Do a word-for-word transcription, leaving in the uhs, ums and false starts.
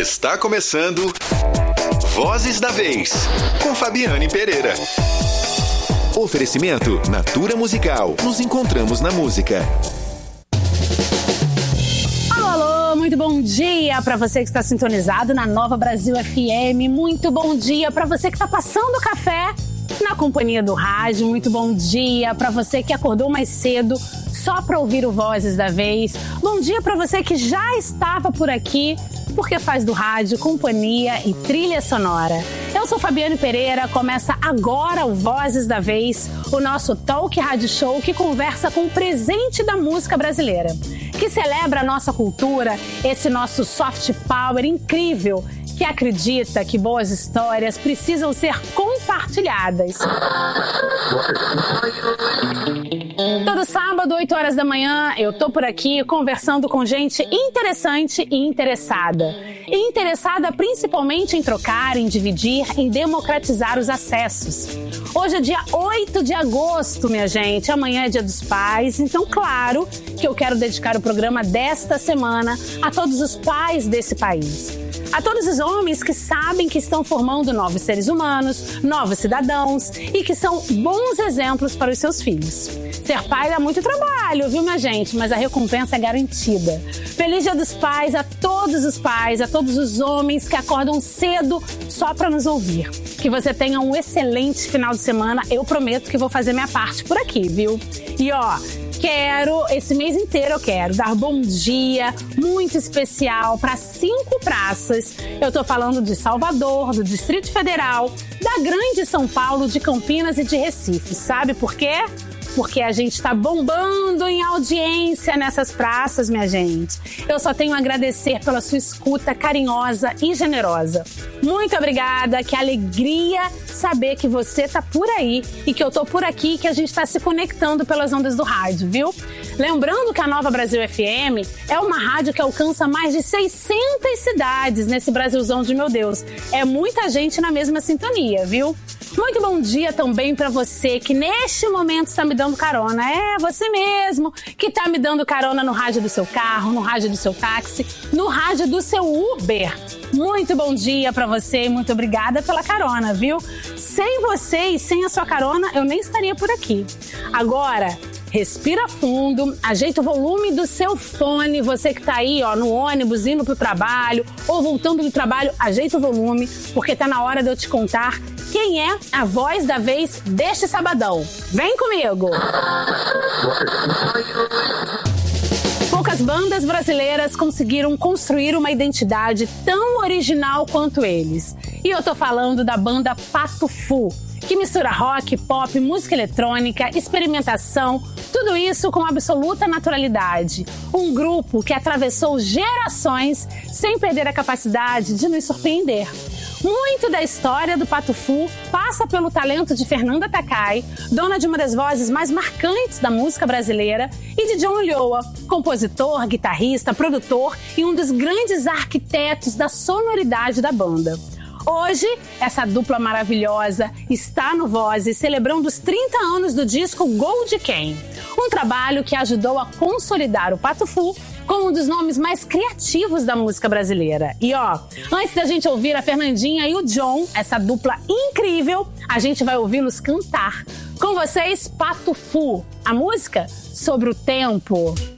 Está começando Vozes da Vez, com Fabiane Pereira. Oferecimento Natura Musical. Nos encontramos na música. Alô, alô, muito bom dia para você que está sintonizado na Nova Brasil F M. Muito bom dia para você que está passando café na companhia do rádio. Muito bom dia para você que acordou mais cedo só para ouvir o Vozes da Vez. Bom dia para você que já estava por aqui porque faz do rádio companhia e trilha sonora. Eu sou Fabiane Pereira, começa agora o Vozes da Vez, o nosso talk rádio show que conversa com o presente da música brasileira, que celebra a nossa cultura, esse nosso soft power incrível, que acredita que boas histórias precisam ser compartilhadas. Todo sábado, oito horas da manhã, eu tô por aqui conversando com gente interessante e interessada. E interessada principalmente em trocar, em dividir, em democratizar os acessos. Hoje é dia oito de agosto, minha gente. Amanhã é dia dos pais. Então, claro que eu quero dedicar o programa desta semana a todos os pais desse país. A todos os homens que sabem que estão formando novos seres humanos, novos cidadãos e que são bons exemplos para os seus filhos. Ser pai dá muito trabalho, viu, minha gente? Mas a recompensa é garantida. Feliz Dia dos Pais a todos os pais, a todos os homens que acordam cedo só para nos ouvir. Que você tenha um excelente final de semana. Eu prometo que vou fazer minha parte por aqui, viu? E ó, quero, esse mês inteiro eu quero dar bom dia muito especial para cinco praças. Eu tô falando de Salvador, do Distrito Federal, da Grande São Paulo, de Campinas e de Recife. Sabe por quê? Porque a gente tá bombando em audiência nessas praças, minha gente. Eu só tenho a agradecer pela sua escuta carinhosa e generosa. Muito obrigada, que alegria saber que você tá por aí e que eu tô por aqui, que a gente tá se conectando pelas ondas do rádio, viu? Lembrando que a Nova Brasil F M é uma rádio que alcança mais de seiscentas cidades nesse Brasilzão de meu Deus. É muita gente na mesma sintonia, viu? Muito bom dia também para você que neste momento está me dando carona. É você mesmo que está me dando carona no rádio do seu carro, no rádio do seu táxi, no rádio do seu Uber. Muito bom dia para você e muito obrigada pela carona, viu? Sem você e sem a sua carona, eu nem estaria por aqui. Agora, respira fundo, ajeita o volume do seu fone, você que tá aí ó, no ônibus, indo pro trabalho ou voltando do trabalho, ajeita o volume, porque tá na hora de eu te contar quem é a voz da vez deste sabadão. Vem comigo! Poucas bandas brasileiras conseguiram construir uma identidade tão original quanto eles. E eu tô falando da banda Pato Fu, que mistura rock, pop, música eletrônica, experimentação, tudo isso com absoluta naturalidade. Um grupo que atravessou gerações sem perder a capacidade de nos surpreender. Muito da história do Pato Fu passa pelo talento de Fernanda Takai, dona de uma das vozes mais marcantes da música brasileira, e de John Ulloa, compositor, guitarrista, produtor e um dos grandes arquitetos da sonoridade da banda. Hoje, essa dupla maravilhosa está no Vozes, celebrando os trinta anos do disco Gold Can, um trabalho que ajudou a consolidar o Pato Fu como um dos nomes mais criativos da música brasileira. E ó, antes da gente ouvir a Fernandinha e o John, essa dupla incrível, a gente vai ouvi-los cantar. Com vocês, Pato Fu, a música Sobre o Tempo.